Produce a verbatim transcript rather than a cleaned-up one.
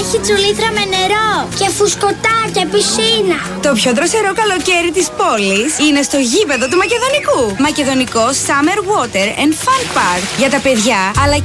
έχει τσουλήθρα με νερό και φουσκωτάκια, πισίνα. Το πιο δροσερό καλοκαίρι της πόλης είναι στο γήπεδο του Μακεδονικού. Μακεδονικό Summer Water and Fun Park για τα παιδιά αλλά